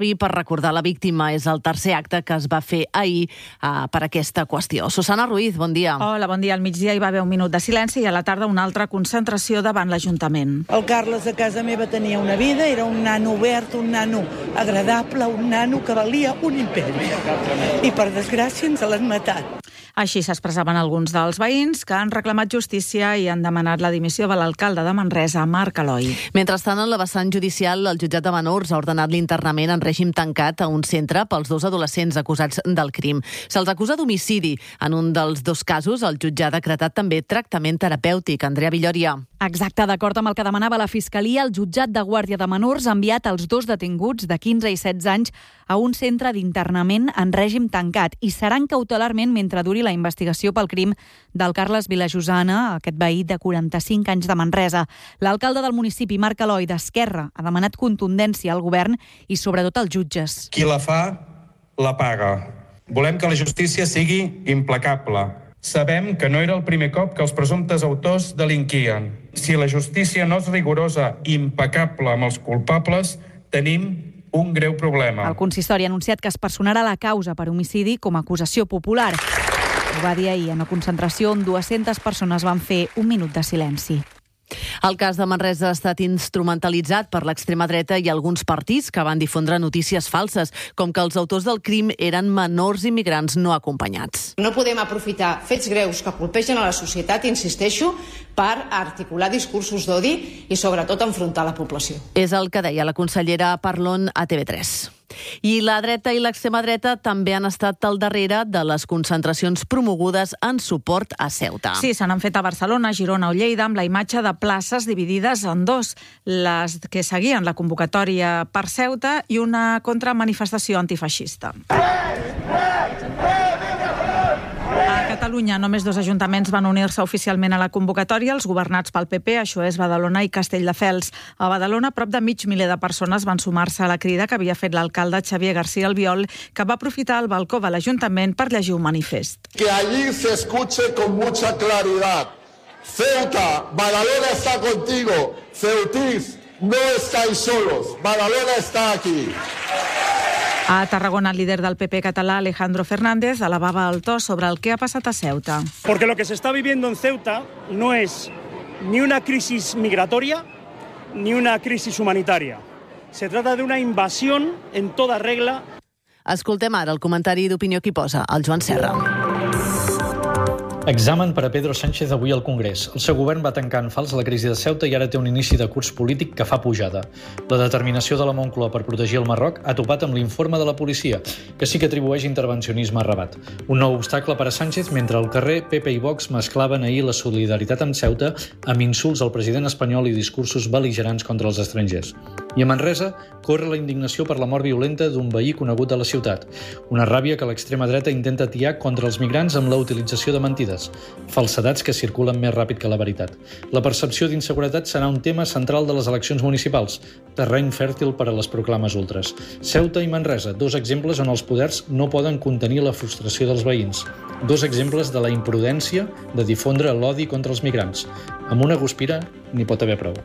I per recordar la víctima és el tercer acte que es va fer ahir per aquesta qüestió. Susana Ruiz, bon dia. Hola, bon dia. Al migdia hi va haver un minut de silenci i a la tarda una altra concentració davant l'Ajuntament. El Carles a casa meva tenia una vida, era un nano obert, un nano agradable, un nano que valia un imperi. I per desgràcia ens l'han matat. Així s'expressaven alguns dels veïns que han reclamat justícia i han demanat la dimissió de l'alcalde de Manresa, Marc Eloi. Mentrestant, en la vessant judicial, el jutjat de menors ha ordenat l'internament en règim tancat a un centre pels 2 adolescents acusats del crim. Se'ls acusa d'homicidi. En un dels 2 casos, el jutge ha decretat també tractament terapèutic. Andrea Villoria. Exacte, d'acord amb el que demanava la Fiscalia, el jutjat de Guàrdia de Menors ha enviat els 2 detinguts de 15 i 16 anys a un centre d'internament en règim tancat i seran cautelarment mentre duri la investigació pel crim del Carles Vilajosana, aquest veí de 45 anys de Manresa. L'alcalde del municipi, Marc Eloi, d'Esquerra, ha demanat contundència al govern i sobretot als jutges. Qui la fa, la paga. Volem que la justícia sigui implacable. Sabem que no era el primer cop que els presumptes autors delinquien. Si la justícia no és rigorosa i impecable amb els culpables, tenim un greu problema. El consistori ha anunciat que es personarà la causa per homicidi com a acusació popular. Ho va dir ahir en una concentració on 200 persones van fer un minut de silenci. El cas de Manresa ha estat instrumentalitzat per l'extrema dreta i alguns partits que van difondre notícies falses, com que els autors del crim eren menors immigrants no acompanyats. No podem aprofitar fets greus que colpegen a la societat, insisteixo, per articular discursos d'odi i sobretot enfrontar la població. És el que deia la consellera Parlon a TV3. I la dreta i l'extrema dreta també han estat al darrere de les concentracions promogudes en suport a Ceuta. Sí, se n'han fet a Barcelona, Girona o Lleida amb la imatge de places dividides en 2, les que seguien la convocatòria per Ceuta i una contramanifestació antifeixista. A Catalunya només 2 ajuntaments van unir-se oficialment a la convocatòria, els governats pel PP, això és Badalona i Castelldefels. A Badalona, prop de 500.000 de persones van sumar-se a la crida que havia fet l'alcalde Xavier García Albiol, que va aprofitar el balcó de l'Ajuntament per llegir un manifest. Que allí se escuche con mucha claridad. Ceuta, Badalona está contigo. Ceutís, no estáis solos. Badalona está aquí. A Tarragona, el líder del PP català, Alejandro Fernández, elevava el to sobre el que ha passat a Ceuta. Porque lo que se está viviendo en Ceuta no es ni una crisis migratoria ni una crisis humanitaria. Se trata de una invasión en toda regla. Escoltem ara el comentari d'opinió que hi posa el Joan Serra. Examen per a Pedro Sánchez avui al Congrés. El seu govern va tancar en fals la crisi de Ceuta i ara té un inici de curs polític que fa pujada. La determinació de la Moncloa per protegir el Marroc ha topat amb l'informe de la policia, que sí que atribueix intervencionisme a Rabat. Un nou obstacle per a Sánchez mentre al carrer PP i Vox mesclaven ahir la solidaritat amb Ceuta amb insults al president espanyol i discursos bel·ligerants contra els estrangers. I a Manresa corre la indignació per la mort violenta d'un veí conegut de la ciutat. Una ràbia que l'extrema dreta intenta atiar contra els migrants amb la utilització de mentides, falsedats que circulen més ràpid que la veritat. La percepció d'inseguretat serà un tema central de les eleccions municipals, terreny fèrtil per a les proclames ultres. Ceuta i Manresa, 2 exemples on els poders no poden contenir la frustració dels veïns. 2 exemples de la imprudència de difondre l'odi contra els migrants. Amb una guspira n'hi pot haver prou.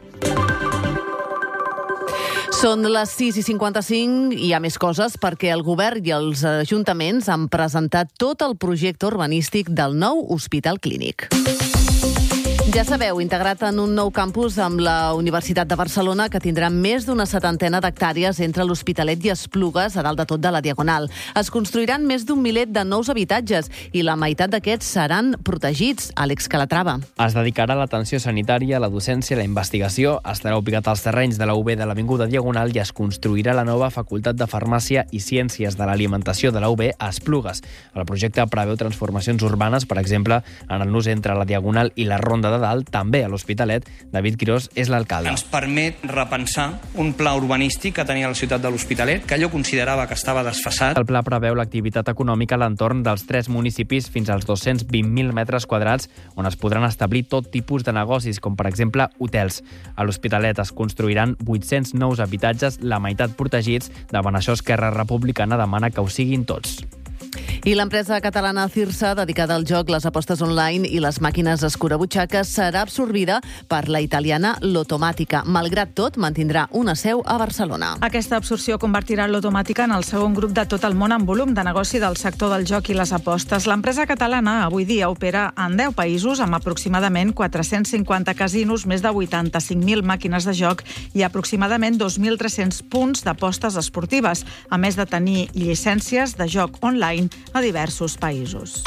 Són les 6:55 i hi ha més coses perquè el govern i els ajuntaments han presentat tot el projecte urbanístic del nou Hospital Clínic. Ja sabeu, integrat en un nou campus amb la Universitat de Barcelona, que tindrà més d'una 70 d'hectàrees entre l'Hospitalet i Esplugues, a dalt de tot de la Diagonal. Es construiran més d'un miler de nous habitatges i la meitat d'aquests seran protegits. Àlex Calatrava. Es dedicarà a l'atenció sanitària, la docència, la investigació, estarà ubicat als terrenys de la UB de l'Avinguda Diagonal i es construirà la nova Facultat de Farmàcia i Ciències de l'Alimentació de la UB a Esplugues. El projecte preveu transformacions urbanes, per exemple, en el nus entre la Diagonal i la Ronda de Dalt, també a l'Hospitalet. David Quirós és l'alcalde. Ens permet repensar un pla urbanístic que tenia la ciutat de l'Hospitalet, que allò considerava que estava desfasat. El pla preveu l'activitat econòmica a l'entorn dels 3 municipis fins als 220.000 metres quadrats, on es podran establir tot tipus de negocis, com per exemple hotels. A l'Hospitalet es construiran 800 nous habitatges, la meitat protegits. Davant això, Esquerra Republicana demana que ho siguin tots. I l'empresa catalana Cirsa, dedicada al joc, les apostes online i les màquines escurabutxaques, serà absorbida per la italiana Lottomatica. Malgrat tot, mantindrà una seu a Barcelona. Aquesta absorció convertirà l'Automàtica en el segon grup de tot el món en volum de negoci del sector del joc i les apostes. L'empresa catalana avui dia opera en 10 països amb aproximadament 450 casinos, més de 85.000 màquines de joc i aproximadament 2.300 punts d'apostes esportives, a més de tenir llicències de joc online a diversos països.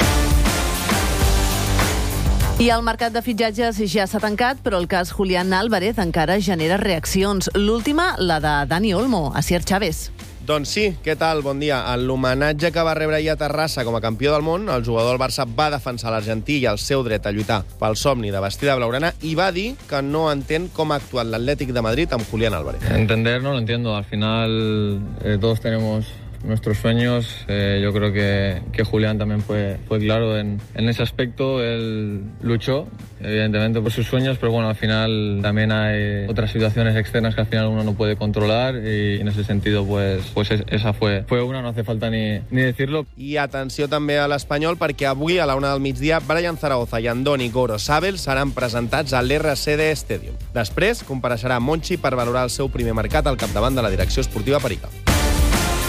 I el mercat de fitxatges ja s'ha tancat, però el cas Julián Álvarez encara genera reaccions. L'última, la de Dani Olmo, Asier Chávez. Doncs sí, què tal? Bon dia. En l'homenatge que va rebre ahir a Terrassa com a campió del món, el jugador del Barça va defensar l'argentí i el seu dret a lluitar pel somni de vestir de blaugrana i va dir que no entén com ha actuat l'Atlètic de Madrid amb Julián Álvarez. Entender no lo entiendo. Al final todos tenemos nuestros sueños. Yo creo que Julián también fue claro en ese aspecto. Él luchó, evidentemente, por sus sueños, pero bueno, al final también hay otras situaciones externas que al final uno no puede controlar y en ese sentido, pues esa fue una, no hace falta ni decirlo. I atenció també a l'Espanyol, perquè avui a la 1 del migdia Brian Zaragoza i Andoni Gorosabel seran presentats a l'RCD Stadium. Després compareixerà Monchi per valorar el seu primer mercat al capdavant de la direcció esportiva Perica.